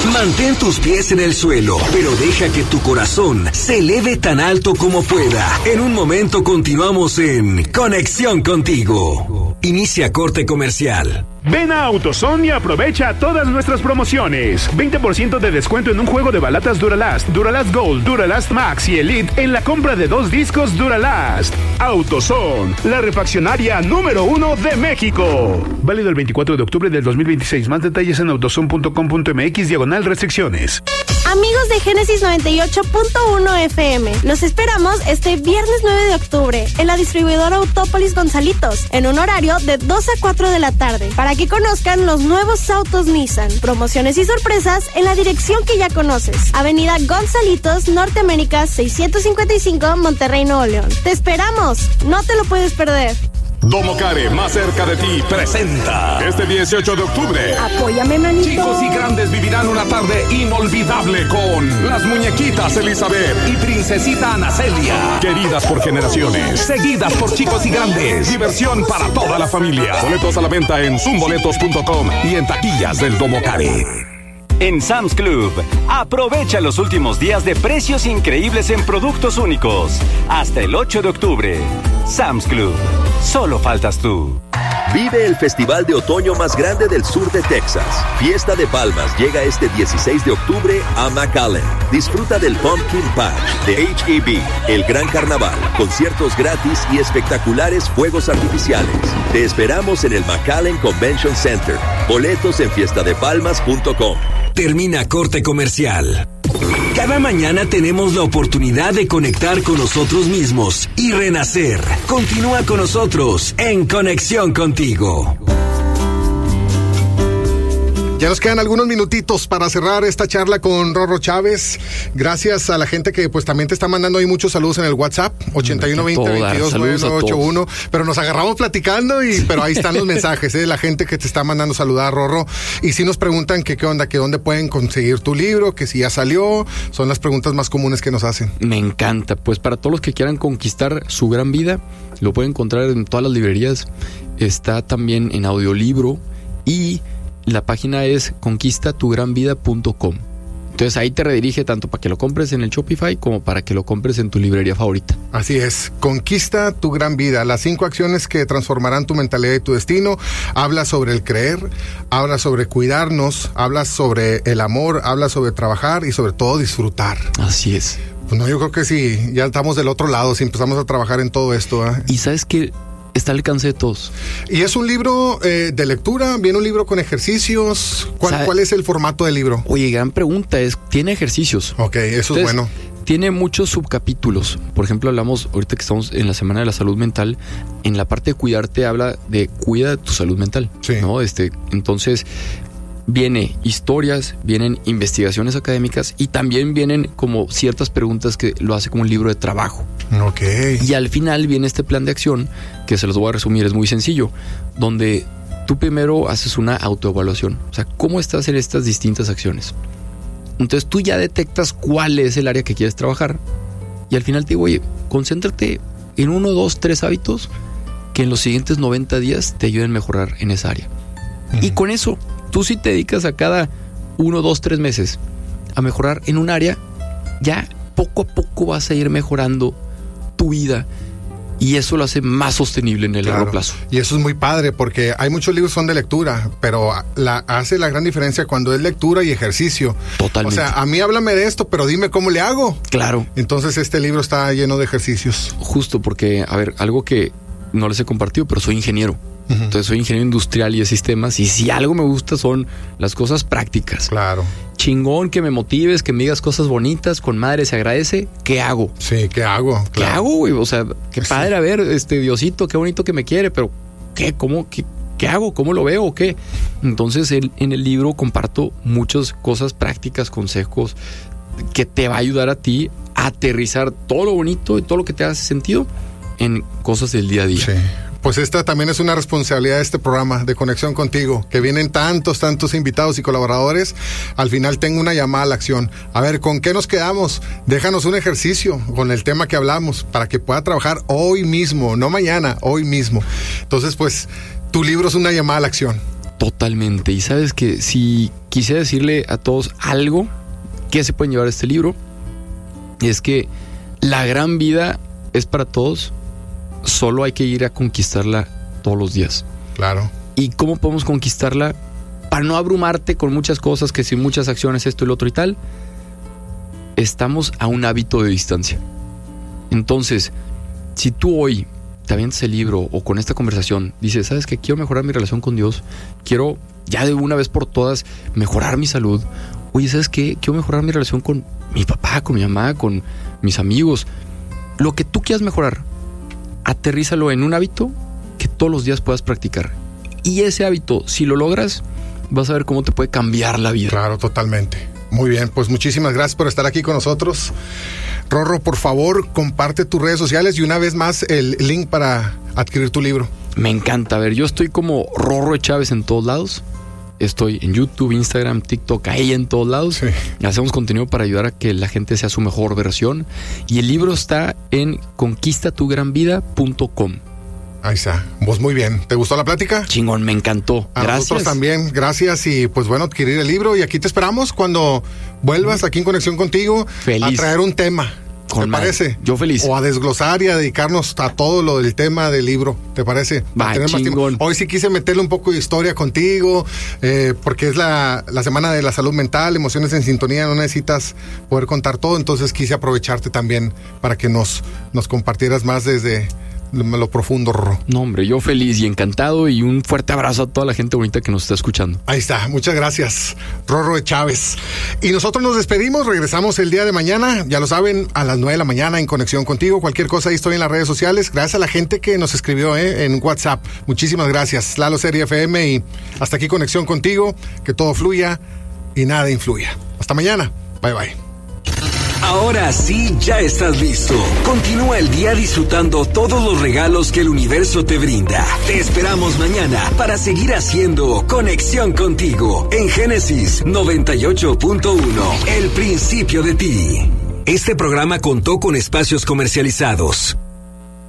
Mantén tus pies en el suelo, pero deja que tu corazón se eleve tan alto como pueda. En un momento continuamos en Conexión Contigo. Inicia corte comercial. Ven a AutoZone y aprovecha todas nuestras promociones. 20% de descuento en un juego de balatas Duralast, Duralast Gold, Duralast Max y Elite en la compra de 2 discos Duralast. AutoZone, la refaccionaria número 1 de México. Válido el 24 de octubre del 2026. Más detalles en autozone.com.mx/restricciones. Amigos de Génesis 98.1 FM, los esperamos este viernes 9 de octubre en la distribuidora Autópolis Gonzalitos, en un horario de 2 a 4 de la tarde, para que conozcan los nuevos autos Nissan, promociones y sorpresas en la dirección que ya conoces. Avenida Gonzalitos, Norteamérica 655, Monterrey, Nuevo León. ¡Te esperamos! ¡No te lo puedes perder! Domocare, más cerca de ti, presenta este 18 de octubre. Apóyame, manito. Chicos y grandes vivirán una tarde inolvidable con las muñequitas Elizabeth y princesita Ana Celia. Queridas por generaciones, seguidas por chicos y grandes. Diversión para toda la familia. Boletos a la venta en zoomboletos.com y en taquillas del Domocare. En Sam's Club, aprovecha los últimos días de precios increíbles en productos únicos. Hasta el 8 de octubre. Sam's Club. Solo faltas tú. Vive el festival de otoño más grande del sur de Texas. Fiesta de Palmas llega este 16 de octubre a McAllen. Disfruta del Pumpkin Patch de H-E-B, el gran carnaval, conciertos gratis y espectaculares fuegos artificiales. Te esperamos en el McAllen Convention Center. Boletos en fiestadepalmas.com. Termina corte comercial. Cada mañana tenemos la oportunidad de conectar con nosotros mismos y renacer. Continúa con nosotros en Conexión Contigo. Ya nos quedan algunos minutitos para cerrar esta charla con Rorro Chávez. Gracias a la gente que pues también te está mandando ahí muchos saludos en el WhatsApp, 8120-229981. Pero nos agarramos platicando, pero ahí están los mensajes, la gente que te está mandando saludar, Rorro. Y sí nos preguntan que qué onda, que dónde pueden conseguir tu libro, que si ya salió. Son las preguntas más comunes que nos hacen. Me encanta. Pues para todos los que quieran conquistar su gran vida, lo pueden encontrar en todas las librerías. Está también en audiolibro y la página es conquistatugranvida.com. Entonces ahí te redirige tanto para que lo compres en el Shopify como para que lo compres en tu librería favorita. Así es, Conquista tu gran vida, las 5 acciones que transformarán tu mentalidad y tu destino. Habla sobre el creer, habla sobre cuidarnos, habla sobre el amor, habla sobre trabajar y sobre todo disfrutar. Así es. Pues no, yo creo que sí, ya estamos del otro lado, si empezamos a trabajar en todo esto. Y sabes que está al alcance de todos. Y es un libro de lectura, viene un libro con ejercicios. ¿Cuál es el formato del libro? Oye, gran pregunta, tiene ejercicios. Ok, eso es bueno. Tiene muchos subcapítulos. Por ejemplo, hablamos, ahorita que estamos en la Semana de la Salud Mental, en la parte de cuidarte habla de cuida tu salud mental. Sí. ¿No? Entonces, viene historias, vienen investigaciones académicas y también vienen como ciertas preguntas que lo hace como un libro de trabajo. Ok. Y al final viene este plan de acción, que se los voy a resumir, es muy sencillo, donde tú primero haces una autoevaluación. O sea, ¿cómo estás en estas distintas acciones? Entonces tú ya detectas cuál es el área que quieres trabajar. Y al final te digo, oye, concéntrate en 1, 2, 3 hábitos que en los siguientes 90 días te ayuden a mejorar en esa área. Y con eso, tú si te dedicas a cada 1, 2, 3 meses a mejorar en un área, ya poco a poco vas a ir mejorando tu vida y eso lo hace más sostenible en el largo plazo. Y eso es muy padre porque hay muchos libros que son de lectura, pero hace la gran diferencia cuando es lectura y ejercicio. Totalmente. O sea, a mí háblame de esto, pero dime cómo le hago. Claro. Entonces este libro está lleno de ejercicios. Justo porque, a ver, algo que no les he compartido, pero soy ingeniero. Entonces soy ingeniero industrial y de sistemas y si algo me gusta son las cosas prácticas. Claro. Chingón que me motives, que me digas cosas bonitas, con madre se agradece. ¿Qué hago? Sí, ¿qué hago? Claro. ¿Qué hago, güey? O sea, qué padre, a ver, Diosito, qué bonito que me quiere, pero ¿qué? ¿Cómo? ¿Qué hago? ¿Cómo lo veo? ¿Qué? Entonces en el libro comparto muchas cosas prácticas, consejos que te va a ayudar a ti a aterrizar todo lo bonito y todo lo que te hace sentido en cosas del día a día. Sí. Pues esta también es una responsabilidad de este programa de Conexión Contigo, que vienen tantos invitados y colaboradores. Al final tengo una llamada a la acción. A ver, ¿con qué nos quedamos? Déjanos un ejercicio con el tema que hablamos para que pueda trabajar hoy mismo, no mañana, hoy mismo. Entonces, pues, tu libro es una llamada a la acción. Totalmente. Y sabes que si quisiera decirle a todos algo que se pueden llevar a este libro, es que la gran vida es para todos, solo hay que ir a conquistarla todos los días. Claro. ¿Y cómo podemos conquistarla? Para no abrumarte con muchas cosas, que si muchas acciones, esto y lo otro y tal, estamos a un hábito de distancia. Entonces, si tú hoy te avientas el libro o con esta conversación dices, ¿sabes qué? Quiero mejorar mi relación con Dios, quiero ya de una vez por todas mejorar mi salud. Oye, ¿sabes qué? Quiero mejorar mi relación con mi papá, con mi mamá, con mis amigos. Lo que tú quieras mejorar, aterrízalo en un hábito que todos los días puedas practicar. Y ese hábito, si lo logras, vas a ver cómo te puede cambiar la vida. Claro, totalmente. Muy bien, pues muchísimas gracias por estar aquí con nosotros. Rorro, por favor, comparte tus redes sociales y una vez más el link para adquirir tu libro. Me encanta. A ver, yo estoy como Rorro Chávez en todos lados. Estoy en YouTube, Instagram, TikTok, ahí en todos lados. Sí. Hacemos contenido para ayudar a que la gente sea su mejor versión. Y el libro está en conquistatugranvida.com. Ahí está. Pues muy bien. ¿Te gustó la plática? Chingón, me encantó. A gracias. Nosotros también, gracias. Y pues bueno, adquirir el libro. Y aquí te esperamos cuando vuelvas aquí en Conexión Contigo. Feliz. A traer un tema. ¿Te parece? Yo feliz. O a desglosar y a dedicarnos a todo lo del tema del libro. ¿Te parece? Va, chingón. Hoy sí quise meterle un poco de historia contigo, porque es la semana de la salud mental, emociones en sintonía, no necesitas poder contar todo, entonces quise aprovecharte también para que nos compartieras más desde lo profundo, Rorro. No, hombre, yo feliz y encantado, y un fuerte abrazo a toda la gente bonita que nos está escuchando. Ahí está, muchas gracias, Rorro Chávez. Y nosotros nos despedimos, regresamos el día de mañana, ya lo saben, a las 9 de la mañana en Conexión Contigo. Cualquier cosa, ahí estoy en las redes sociales. Gracias a la gente que nos escribió en WhatsApp. Muchísimas gracias. Lalo Serie FM, y hasta aquí Conexión Contigo. Que todo fluya y nada influya. Hasta mañana. Bye, bye. Ahora sí, ya estás listo. Continúa el día disfrutando todos los regalos que el universo te brinda. Te esperamos mañana para seguir haciendo Conexión Contigo en Génesis 98.1, el principio de ti. Este programa contó con espacios comercializados.